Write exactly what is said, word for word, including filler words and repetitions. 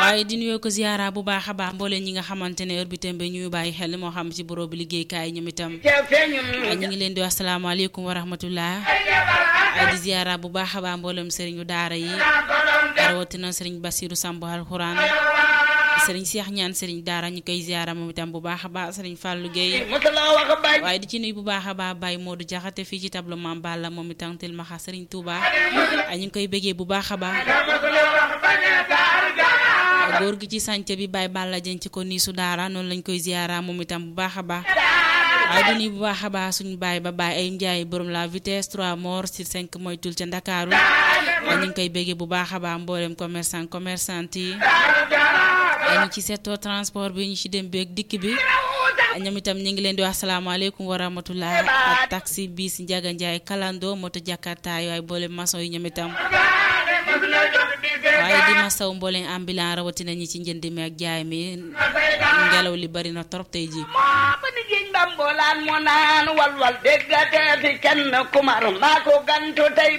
waaye di nuyoo ko ziyaara bu baax a baax mbooleen ñi nga xamante ne heure bi tembe ñuy bàyyi xel moo xam ci bureau bi liggéeykaay ñoom itam ñu ngi leen di wax asalaamaaleykum wa rahmatullah ay di ziyaara bu baax a baax mbooleem sëriñu daara yi rawatina sëriñ Basiru Samb alxuraan sëriñ Cheikh ñaan sëriñ daara ñu koy ziyaara moom itam bu baax a baax sëriñ Fallou Gueye waaye di ci nuyu bu baax a baax Baye Modou Jaxate fii ci tableau Mame Balla moom itam tel maxa sëriñ Touba ñu ngi koy bëggee bu baax a baax góor gi ci sànce bi Baye Balla jën ci ko nii su daara noonu lañ koy ziyaara moom itam bu baax a baax waaye di nuyu bu baax a baax suñu baay ba baay ay njaay borom la vitesse trois morts sur cinq mooy tul ca Ndakaaru ñu ngi koy bëggee bu baax a baax mboolem commerçant commerçante yi ñu ci secteur transport bi ñu ci dem beeg dikk bi ñoom itam ñu ngi leen di wax asalaamaaleykum wa rahmatullah ak taxi bis Njaga Njaay kalando moto Jakarta yooyu mboolem maçon yi ñoom itam waaye di masaw mbooleen ambulant rawatina ñi ci njënd mi ak jaay mi ngelaw li bari na trop tey ji ba ni géej mbambolaan moo naan walwal déggate fi kenn kumar maa ko gantu tey